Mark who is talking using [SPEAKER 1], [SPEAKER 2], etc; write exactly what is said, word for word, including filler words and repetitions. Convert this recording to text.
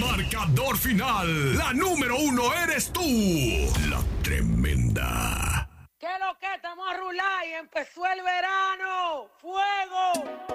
[SPEAKER 1] Marcador final. La número uno eres tú. La Tremenda.
[SPEAKER 2] ¿Qué lo que? Estamos a rular y empezó el verano. ¡Fuego!